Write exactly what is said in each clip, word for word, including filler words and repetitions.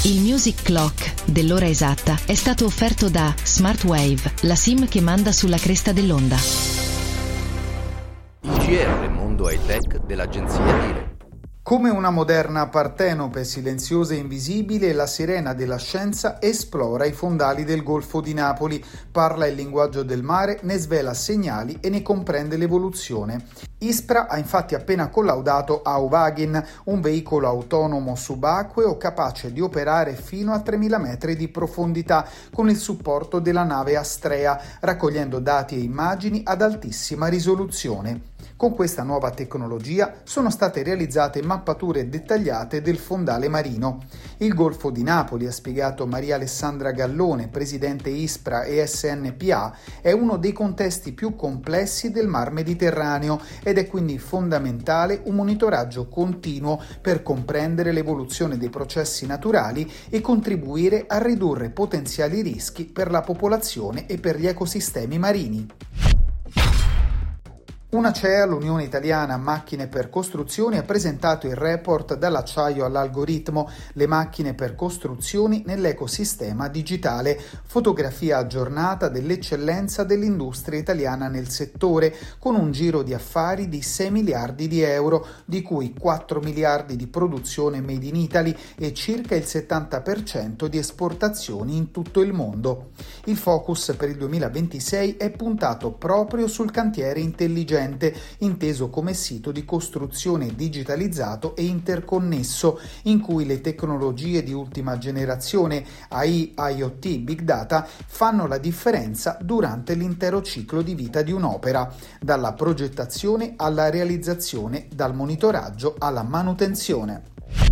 Il Music Clock dell'ora esatta è stato offerto da Smartwave, la SIM che manda sulla cresta dell'onda. Il G R mondo high-tech dell'agenzia Dire. Come una moderna Partenope silenziosa e invisibile, la sirena della scienza esplora i fondali del Golfo di Napoli, parla il linguaggio del mare, ne svela segnali e ne comprende l'evoluzione. ISPRA ha infatti appena collaudato Auvagin, un veicolo autonomo subacqueo capace di operare fino a tremila metri di profondità con il supporto della nave Astrea, raccogliendo dati e immagini ad altissima risoluzione. Con questa nuova tecnologia sono state realizzate mappature dettagliate del fondale marino. Il Golfo di Napoli, ha spiegato Maria Alessandra Gallone, presidente ISPRA e S N P A, è uno dei contesti più complessi del Mar Mediterraneo ed è quindi fondamentale un monitoraggio continuo per comprendere l'evoluzione dei processi naturali e contribuire a ridurre potenziali rischi per la popolazione e per gli ecosistemi marini. Una C E A, l'Unione Italiana Macchine per Costruzioni, ha presentato il report Dall'acciaio all'algoritmo, le macchine per costruzioni nell'ecosistema digitale, fotografia aggiornata dell'eccellenza dell'industria italiana nel settore, con un giro di affari di sei miliardi di euro, di cui quattro miliardi di produzione made in Italy e circa il settanta per cento di esportazioni in tutto il mondo. Il focus per il duemilaventisei è puntato proprio sul cantiere intelligente, inteso come sito di costruzione digitalizzato e interconnesso, in cui le tecnologie di ultima generazione, A I, IoT, Big Data, fanno la differenza durante l'intero ciclo di vita di un'opera, dalla progettazione alla realizzazione, dal monitoraggio alla manutenzione.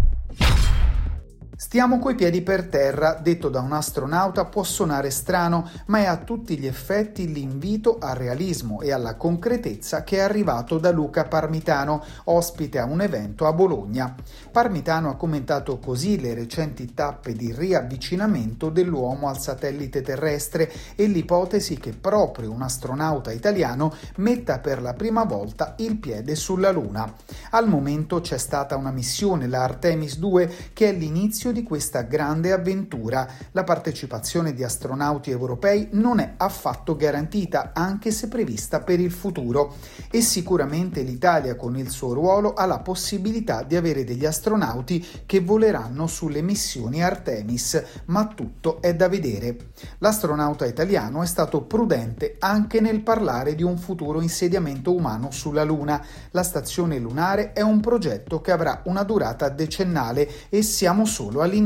Stiamo coi piedi per terra, detto da un astronauta può suonare strano, ma è a tutti gli effetti l'invito al realismo e alla concretezza che è arrivato da Luca Parmitano, ospite a un evento a Bologna. Parmitano ha commentato così le recenti tappe di riavvicinamento dell'uomo al satellite terrestre e l'ipotesi che proprio un astronauta italiano metta per la prima volta il piede sulla Luna. Al momento c'è stata una missione, la Artemis due, che è l'inizio di questa grande avventura. La partecipazione di astronauti europei non è affatto garantita, anche se prevista per il futuro, e sicuramente l'Italia con il suo ruolo ha la possibilità di avere degli astronauti che voleranno sulle missioni Artemis, ma tutto è da vedere. L'astronauta italiano è stato prudente anche nel parlare di un futuro insediamento umano sulla Luna. La stazione lunare è un progetto che avrà una durata decennale e siamo solo all'inizio.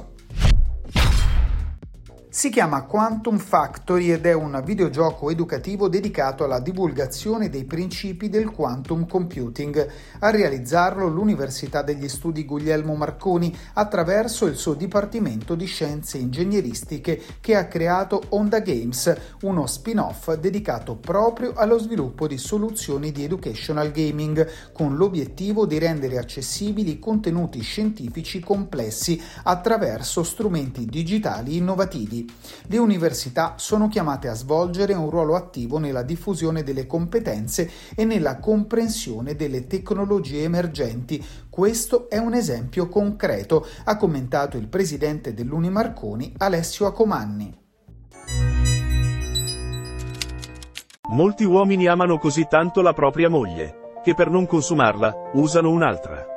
Si chiama Quantum Factory ed è un videogioco educativo dedicato alla divulgazione dei principi del quantum computing. A realizzarlo l'Università degli Studi Guglielmo Marconi attraverso il suo Dipartimento di Scienze Ingegneristiche, che ha creato Onda Games, uno spin-off dedicato proprio allo sviluppo di soluzioni di educational gaming, con l'obiettivo di rendere accessibili contenuti scientifici complessi attraverso strumenti digitali innovativi. Le università sono chiamate a svolgere un ruolo attivo nella diffusione delle competenze e nella comprensione delle tecnologie emergenti. Questo è un esempio concreto, ha commentato il presidente dell'Unimarconi, Alessio Acomanni. Molti uomini amano così tanto la propria moglie, che per non consumarla, usano un'altra.